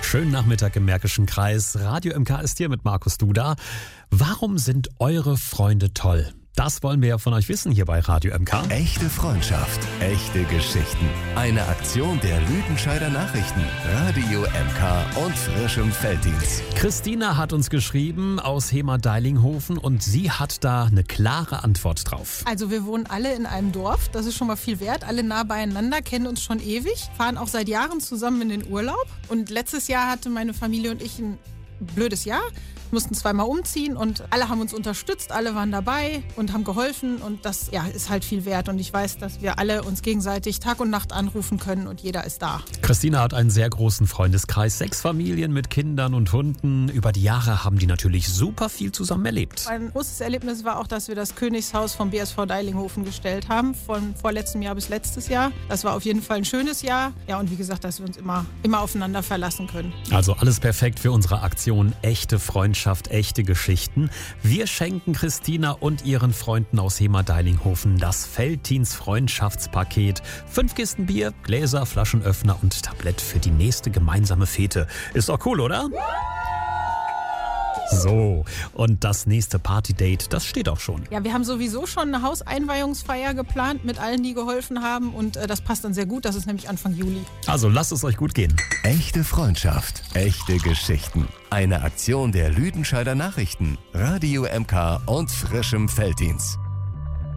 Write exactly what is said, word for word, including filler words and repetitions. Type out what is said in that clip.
Schönen Nachmittag im Märkischen Kreis. Radio M K ist hier mit Markus Duda. Warum sind eure Freunde toll? Das wollen wir ja von euch wissen hier bei Radio M K. Echte Freundschaft, echte Geschichten. Eine Aktion der Lüdenscheider Nachrichten, Radio M K und frischem Felddienst. Christina hat uns geschrieben aus Hema-Deilinghofen und sie hat da eine klare Antwort drauf. Also wir wohnen alle in einem Dorf, das ist schon mal viel wert. Alle nah beieinander, kennen uns schon ewig, fahren auch seit Jahren zusammen in den Urlaub. Und letztes Jahr hatte meine Familie und ich ein blödes Jahr. Wir mussten zweimal umziehen und alle haben uns unterstützt, alle waren dabei und haben geholfen und das ja, ist halt viel wert. Und ich weiß, dass wir alle uns gegenseitig Tag und Nacht anrufen können und jeder ist da. Christina hat einen sehr großen Freundeskreis, sechs Familien mit Kindern und Hunden. Über die Jahre haben die natürlich super viel zusammen erlebt. Ein großes Erlebnis war auch, dass wir das Königshaus vom B S V Deilinghofen gestellt haben, von vorletztem Jahr bis letztes Jahr. Das war auf jeden Fall ein schönes Jahr. Ja, und wie gesagt, dass wir uns immer, immer aufeinander verlassen können. Also alles perfekt für unsere Aktion Echte Freundschaft. Echte Geschichten. Wir schenken Christina und ihren Freunden aus Hema-Deilinghofen das Felddienst Freundschaftspaket. Fünf Kisten Bier, Gläser, Flaschenöffner und Tablett für die nächste gemeinsame Fete. Ist doch cool, oder? So, und das nächste Partydate, das steht auch schon. Ja, wir haben sowieso schon eine Hauseinweihungsfeier geplant mit allen, die geholfen haben und äh, das passt dann sehr gut, das ist nämlich Anfang Juli. Also lasst es euch gut gehen. Echte Freundschaft, echte Geschichten. Eine Aktion der Lüdenscheider Nachrichten, Radio M K und frischem Felddienst.